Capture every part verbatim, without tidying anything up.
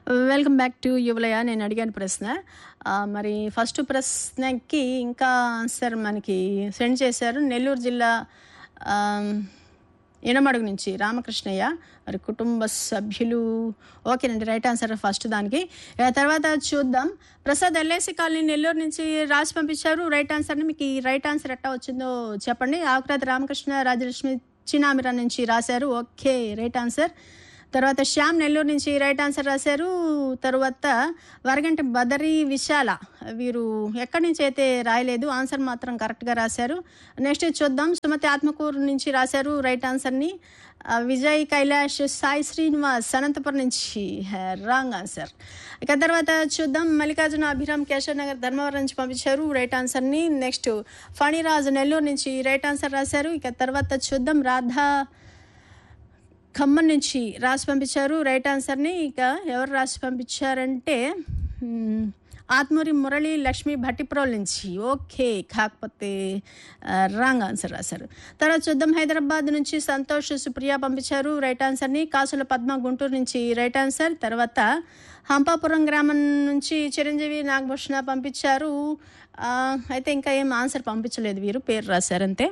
Welcome back to యువలయ. నేను అడిగాను ప్రశ్న. ఆహ్, మరి ఫస్ట్ ప్రశ్నకి ఇంకా ఆన్సర్ మనకి సెండ్ చేశారు. నెల్లూరు జిల్లా ఆహ్, ఇనమడుగు నుంచి రామకృష్ణయ్య. మరి కుటుంబ సభ్యులు ఓకేనండి. రైట్ ఆన్సర్ ఫస్ట్ దానికి. ఆ తర్వాత చూద్దాం. ప్రసాద్ ఎల్ఐసి కాలనీ నెల్లూరు నుంచి రాసి పంపించారు రైట్ ఆన్సర్ని. మీకు ఈ రైట్ ఆన్సర్ ఎట్టా వచ్చిందో చెప్పండి. ఆకురాతి రామకృష్ణ రాజలక్ష్మి చినామిరా నుంచి రాశారు. Okay, right answer. తర్వాత శ్యామ్ నెల్లూరు నుంచి రైట్ ఆన్సర్ రాశారు. తర్వాత వరగంటి బదరి విశాల, వీరు ఎక్కడి నుంచి అయితే రాయలేదు, ఆన్సర్ మాత్రం కరెక్ట్గా రాశారు. నెక్స్ట్ చూద్దాం. సుమతి ఆత్మకూరు నుంచి రాశారు రైట్ ఆన్సర్ని. విజయ్ కైలాష్ సాయి శ్రీనివాస్ అనంతపురం నుంచి రాంగ్ ఆన్సర్. ఇక తర్వాత చూద్దాం. మల్లికార్జున అభిరామ్ కేశవ్ నగర్ ధర్మవరం నుంచి పంపించారు రైట్ ఆన్సర్ని. నెక్స్ట్ ఫణిరాజు నెల్లూరు నుంచి రైట్ ఆన్సర్ రాశారు. ఇక తర్వాత చూద్దాం. రాధా ఖమ్మం నుంచి రాసి పంపించారు రైట్ ఆన్సర్ని. ఇక ఎవరు రాసి పంపించారంటే ఆత్మూరి మురళి లక్ష్మి భట్టిప్రోల్ నుంచి. ఓకే, కాకపోతే రాంగ్ ఆన్సర్ రాశారు. తర్వాత చూద్దాం. హైదరాబాద్ నుంచి సంతోష్ సుప్రియ పంపించారు రైట్ ఆన్సర్ని. కాసుల పద్మ గుంటూరు నుంచి రైట్ ఆన్సర్. తర్వాత హంపాపురం గ్రామం నుంచి చిరంజీవి నాగభూషణ పంపించారు. అయితే ఇంకా ఏం ఆన్సర్ పంపించలేదు, వీరు పేరు రాశారంతే.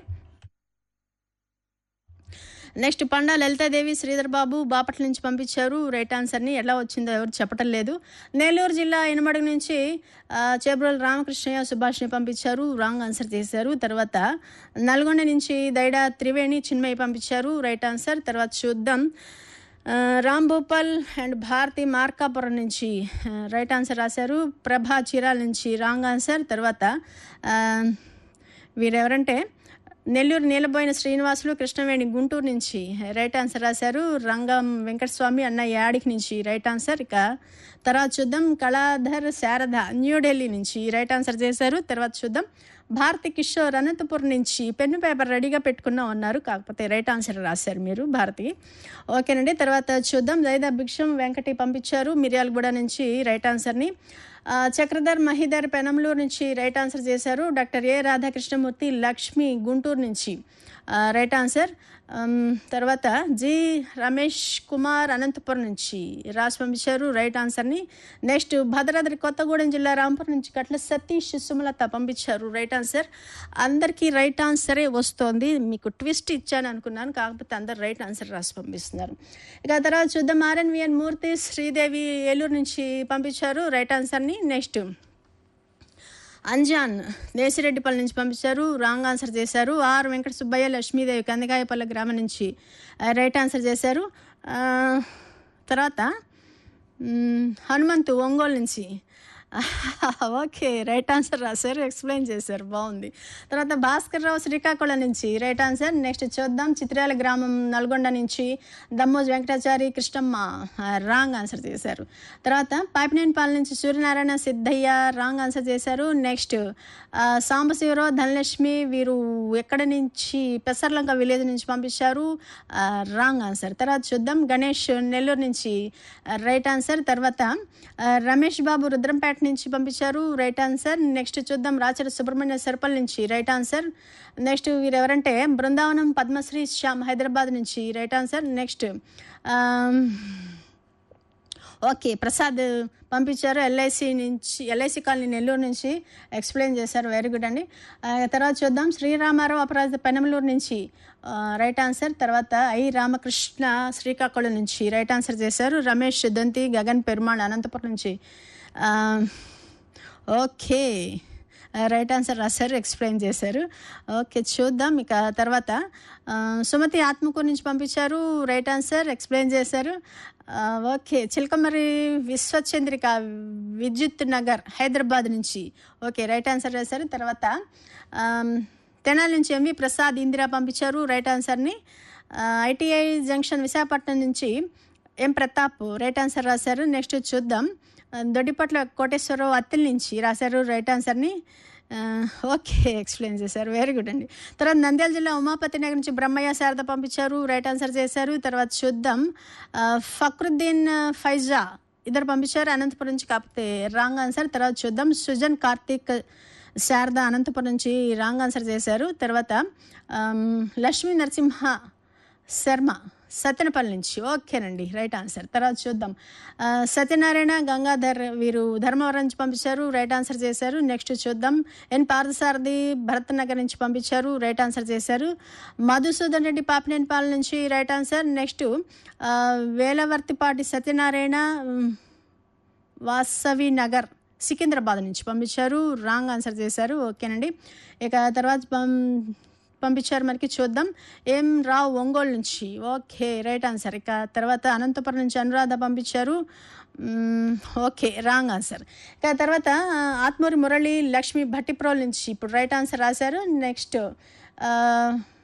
నెక్స్ట్ పండా లలితాదేవి శ్రీధర్ బాబు బాపట్ల నుంచి పంపించారు రైట్ ఆన్సర్ని. ఎలా వచ్చిందో ఎవరు చెప్పటం లేదు. నెల్లూరు జిల్లా ఇనమడుగు నుంచి చేబ్రోల్ రామకృష్ణయ్య సుభాష్ని పంపించారు, రాంగ్ ఆన్సర్ చేశారు. తర్వాత నల్గొండ నుంచి దైడా త్రివేణి చిన్మయ్య పంపించారు రైట్ ఆన్సర్. తర్వాత చూద్దాం. రామ్ భూపాల్ అండ్ భారతి మార్కాపురం నుంచి రైట్ ఆన్సర్ రాశారు. ప్రభా చీరాల నుంచి రాంగ్ ఆన్సర్. తర్వాత వీరెవరంటే నెల్లూరు నీలబోయిన శ్రీనివాసులు కృష్ణవేణి గుంటూరు నుంచి రైట్ ఆన్సర్ రాశారు. రంగం వెంకటస్వామి అన్న యాడికి నుంచి రైట్ ఆన్సర్. ఇక తర్వాత చూద్దాం. కళాధర్ శారద న్యూఢిల్లీ నుంచి రైట్ ఆన్సర్ చేశారు. తర్వాత చూద్దాం. భారతి కిషోర్ అనంతపురం నుంచి పెన్ను పేపర్ రెడీగా పెట్టుకున్నాం అన్నారు, కాకపోతే రైట్ ఆన్సర్ రాశారు మీరు భారతి. ఓకేనండి. తర్వాత చూద్దాం. జైదా భిక్షం వెంకటి పంపించారు మిర్యాలగూడ నుంచి రైట్ ఆన్సర్ని. చక్రధర్ మహిధర్ పెనంలూరు నుంచి రైట్ ఆన్సర్ చేశారు. డాక్టర్ ఏ రాధాకృష్ణమూర్తి లక్ష్మి గుంటూరు నుంచి రైట్ ఆన్సర్. తర్వాత జి రమేష్ కుమార్ అనంతపురం నుంచి రాసి పంపించారు రైట్ ఆన్సర్ని. నెక్స్ట్ భద్రాద్రి కొత్తగూడెం జిల్లా రాంపూర్ నుంచి కట్ల సతీష్ సుమలత పంపించారు రైట్ ఆన్సర్. అందరికీ రైట్ ఆన్సరే వస్తోంది, మీకు ట్విస్ట్ ఇచ్చాను అనుకున్నాను, కాకపోతే అందరు రైట్ ఆన్సర్ రాసి పంపిస్తున్నారు. ఇక తర్వాత చూద్దాం. ఆర్ఎన్విఎన్ మూర్తి శ్రీదేవి ఏలూరు నుంచి పంపించారు రైట్ ఆన్సర్ని. నెక్స్ట్ అంజాన్ దేశిరెడ్డిపల్లి నుంచి పంపించారు, రాంగ్ ఆన్సర్ చేశారు. ఆర్ వెంకట సుబ్బయ్య లక్ష్మీదేవి కందికాయపల్లి గ్రామం నుంచి రైట్ ఆన్సర్ చేశారు. తర్వాత హనుమంతు ఒంగోలు నుంచి ఓకే, రైట్ ఆన్సర్ రాశారు, ఎక్స్ప్లెయిన్ చేశారు, బాగుంది. తర్వాత భాస్కర్ రావు శ్రీకాకుళం నుంచి రైట్ ఆన్సర్. నెక్స్ట్ చూద్దాం. చిత్రాల గ్రామం నల్గొండ నుంచి దమ్మోజ్ వెంకటాచారి కృష్ణమ్మ రాంగ్ ఆన్సర్ చేశారు. తర్వాత పైపినేనిపాలెం నుంచి సూర్యనారాయణ సిద్ధయ్య రాంగ్ ఆన్సర్ చేశారు. నెక్స్ట్ సాంబశివరావు ధనలక్ష్మి, వీరు ఎక్కడ నుంచి పెసర్లంక విలేజ్ నుంచి పంపించారు, రాంగ్ ఆన్సర్. తర్వాత చూద్దాం. గణేష్ నెల్లూరు నుంచి రైట్ ఆన్సర్. తర్వాత రమేష్ బాబు రుద్రంపేట నుంచి పంపించారు రైట్ ఆన్సర్. నెక్స్ట్ చూద్దాం. రాచర సుబ్రహ్మణ్య సర్పల్ నుంచి right answer. Next వీరెవరంటే Brindavanam Padmashri Shyam Hyderabad నుంచి right answer. Next okay, Prasad పంపించారు ఎల్ఐసి నుంచి, ఎల్ఐసి కాలనీ నెల్లూరు నుంచి ఎక్స్ప్లెయిన్ చేశారు, వెరీ గుడ్ అండి. తర్వాత చూద్దాం. శ్రీరామారావు అపరాధ పెనమలూరు నుంచి రైట్ ఆన్సర్. తర్వాత ఐ రామకృష్ణ శ్రీకాకుళం నుంచి రైట్ ఆన్సర్ చేశారు. రమేష్ దంతి గగన్ పెరుమాళ్ అనంతపురం నుంచి ఓకే, రైట్ ఆన్సర్ రాశారు, ఎక్స్ప్లెయిన్ చేశారు. ఓకే, చూద్దాం. ఇక తర్వాత సుమతి ఆత్మకూరు నుంచి పంపించారు రైట్ ఆన్సర్, ఎక్స్ప్లెయిన్ చేశారు. ఓకే, చిలకమరి విశ్వచంద్రిక విద్యుత్ నగర్ హైదరాబాద్ నుంచి ఓకే, రైట్ ఆన్సర్ రాశారు. తర్వాత తెనాలి నుంచి ఎంవి ప్రసాద్ ఇందిరా పంపించారు రైట్ ఆన్సర్ని. ఐటీఐ జంక్షన్ విశాఖపట్నం నుంచి ఎం ప్రతాప్ రైట్ ఆన్సర్ రాశారు. నెక్స్ట్ చూద్దాం. దొడ్డిపట్ల కోటేశ్వరరావు అత్తిల్ నుంచి రాశారు రైట్ ఆన్సర్ని. ఓకే, ఎక్స్ప్లెయిన్ చేశారు, వెరీ గుడ్ అండి. తర్వాత నంద్యాల జిల్లా ఉమాపతి నగర్ నుంచి బ్రహ్మయ్య శారద పంపించారు రైట్ ఆన్సర్ చేశారు. తర్వాత చూద్దాం. ఫక్రుద్దీన్ ఫైజా ఇద్దరు పంపించారు అనంతపురం నుంచి, కాకపోతే రాంగ్ ఆన్సర్. తర్వాత చూద్దాం. సుజన్ కార్తీక్ శారద అనంతపురం నుంచి రాంగ్ ఆన్సర్ చేశారు. తర్వాత లక్ష్మీ నరసింహ శర్మ సత్తెనపల్లి నుంచి ఓకేనండి, రైట్ ఆన్సర్. తర్వాత చూద్దాం. ఆ, సత్యనారాయణ గంగాధర్ వీరు ధర్మవరం నుంచి పంపించారు, రైట్ ఆన్సర్ చేశారు. నెక్స్ట్ చూద్దాం. ఎన్ పార్థసారథి భరత్ నగర్ నుంచి పంపించారు, రైట్ ఆన్సర్ చేశారు. మధుసూదన్ రెడ్డి పాపినేనిపాలెం నుంచి రైట్ ఆన్సర్. నెక్స్ట్ ఆ, వేలవర్తిపాటి సత్యనారాయణ ఉమ్, వాసవి నగర్ సికింద్రాబాద్ నుంచి పంపించారు, రాంగ్ ఆన్సర్ చేశారు. ఓకేనండి. ఇక తర్వాత పం పంపించారు మనకి, చూద్దాం. ఏం రావు ఒంగోలు నుంచి, ఓకే రైట్ ఆన్సర్. ఇక తర్వాత అనంతపురం నుంచి అనురాధ పంపించారు, మ్మ్, ఓకే రాంగ్ ఆన్సర్. ఇక తర్వాత ఆ, ఆత్మూరి మురళి లక్ష్మి భట్టిప్రోల్ నుంచి ఇప్పుడు రైట్ ఆన్సర్ రాశారు. నెక్స్ట్ ఆ,